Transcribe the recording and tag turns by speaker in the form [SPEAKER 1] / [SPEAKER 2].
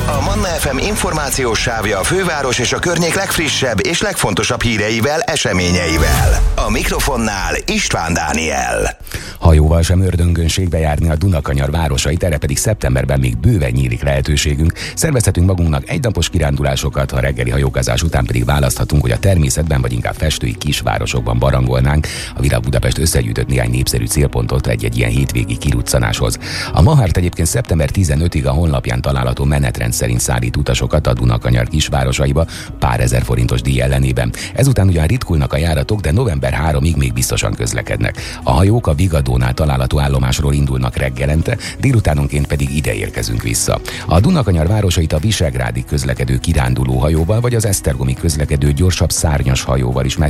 [SPEAKER 1] A Manna FM információs sávja a főváros és a környék legfrissebb és legfontosabb híreivel, eseményeivel. A mikrofonnál István Dániel.
[SPEAKER 2] Hajóval sem ördöngönségbe járni a Dunakanyar városait, erre pedig szeptemberben még bőven nyílik lehetőségünk. Szervezhetünk magunknak egynapos kirándulásokat, a reggeli hajókázás után pedig választhatunk, hogy a természetben vagy inkább festői kisvárosokban barangolnánk. A Virág Budapest összegyűjtött néhány népszerű célpontot egy ilyen hétvégi kiruccanáshoz. A Mahárt egyébként szeptember 15-ig a honlapján található menetrend szerint szállít utasokat a Dunakanyar kisvárosaiba pár ezer forintos díj ellenében. Ezután ugyan ritkulnak a járatok, de november 3-ig még biztosan közlekednek. A hajók a Vigadónál található állomásról indulnak reggelente, délutánonként pedig ide érkezünk vissza. A Dunakanyar városait a Visegrádig közlekedő kiránduló hajóval vagy az esztergomi közlekedő gyorsabb szárnyas hajóval is meg